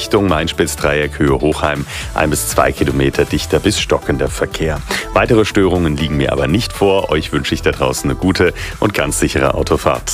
Richtung Main-Spitz-Dreieck, Höhe Hochheim, 1 bis 2 Kilometer dichter bis stockender Verkehr. Weitere Störungen liegen mir aber nicht vor. Euch wünsche ich da draußen eine gute und ganz sichere Autofahrt.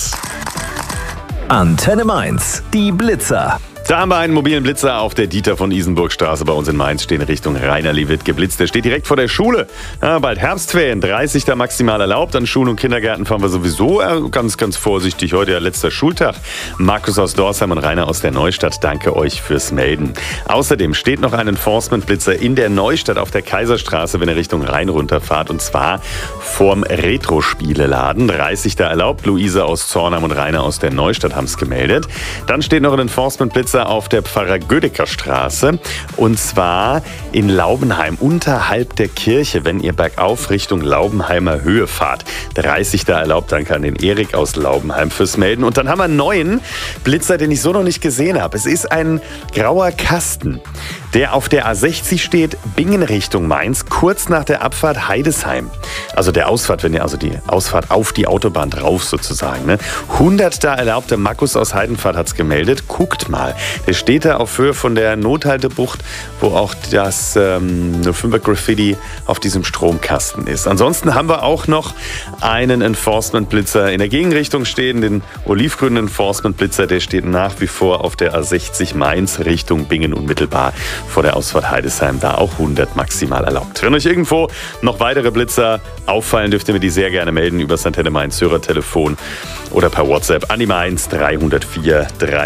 Antenne Mainz, die Blitzer. Da haben wir einen mobilen Blitzer auf der Dieter-von-Isenburg-Straße bei uns in Mainz stehen, Richtung Rainerli wird geblitzt. Der steht direkt vor der Schule. Ja, bald Herbstferien, 30 da maximal erlaubt. An Schulen und Kindergärten fahren wir sowieso ganz, ganz vorsichtig. Heute ja letzter Schultag. Markus aus Dorsheim und Rainer aus der Neustadt, danke euch fürs Melden. Außerdem steht noch ein Enforcement-Blitzer in der Neustadt auf der Kaiserstraße, wenn ihr Richtung Rhein runterfahrt. Und zwar vorm Retro-Spieleladen. 30 da erlaubt. Luise aus Zornheim und Rainer aus der Neustadt haben es gemeldet. Dann steht noch ein Enforcement-Blitzer auf der Pfarrer-Gödecker-Straße und zwar in Laubenheim unterhalb der Kirche, wenn ihr bergauf Richtung Laubenheimer Höhe fahrt. 30 da erlaubt. Danke an den Erik aus Laubenheim fürs Melden. Und dann haben wir einen neuen Blitzer, den ich so noch nicht gesehen habe. Es ist ein grauer Kasten, der auf der A60 steht, Bingen Richtung Mainz, kurz nach der Abfahrt Heidesheim. Also der Ausfahrt, wenn ihr also die Ausfahrt auf die Autobahn drauf sozusagen. Ne? 100 da erlaubt. Der Markus aus Heidenfahrt hat es gemeldet. Guckt mal. Der steht da auf Höhe von der Nothaltebucht, wo auch das 05er Graffiti auf diesem Stromkasten ist. Ansonsten haben wir auch noch einen Enforcement-Blitzer in der Gegenrichtung stehen, den olivgrünen Enforcement-Blitzer, der steht nach wie vor auf der A60 Mainz Richtung Bingen unmittelbar vor der Ausfahrt Heidesheim, da auch 100 maximal erlaubt. Wenn euch irgendwo noch weitere Blitzer auffallen, dürft ihr mir die sehr gerne melden über das Antenne Mainz Hörertelefon oder per WhatsApp an die Mainz 304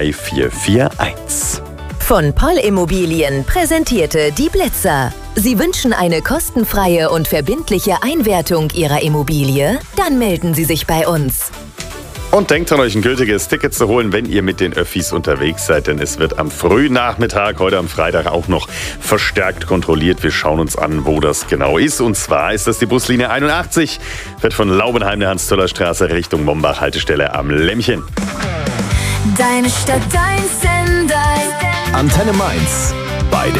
3441. Von Poll Immobilien präsentierte die Blitzer. Sie wünschen eine kostenfreie und verbindliche Einwertung Ihrer Immobilie? Dann melden Sie sich bei uns. Und denkt an euch, ein gültiges Ticket zu holen, wenn ihr mit den Öffis unterwegs seid, denn es wird am frühen Nachmittag, heute am Freitag, auch noch verstärkt kontrolliert. Wir schauen uns an, wo das genau ist. Und zwar ist das die Buslinie 81, wird von Laubenheim der Hans-Zoller-Straße Richtung Mombach, Haltestelle am Lämmchen. Deine Stadt, dein Sender. Antenne Mainz. Bei